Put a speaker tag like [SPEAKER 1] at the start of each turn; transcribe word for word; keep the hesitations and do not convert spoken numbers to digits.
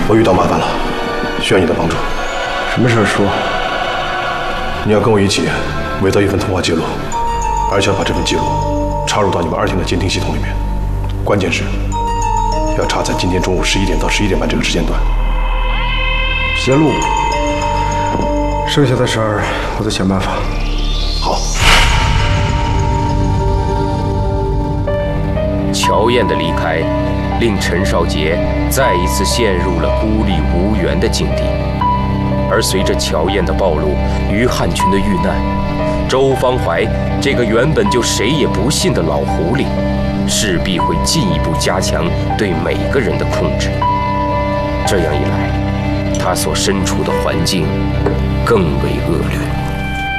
[SPEAKER 1] 我遇到麻烦了，需要你的帮助。
[SPEAKER 2] 什么事儿说？
[SPEAKER 1] 你要跟我一起伪造一份通话记录，而且要把这份记录插入到你们二厅的监听系统里面。关键是要插在今天中午十一点到十一点半这个时间段。
[SPEAKER 2] 泄露。剩下的事儿我再想办法。
[SPEAKER 1] 好。
[SPEAKER 3] 乔燕的离开，令陈少杰再一次陷入了孤立无援的境地。而随着乔燕的暴露，于汉群的遇难，周方怀这个原本就谁也不信的老狐狸，势必会进一步加强对每个人的控制。这样一来，他所身处的环境更为恶劣。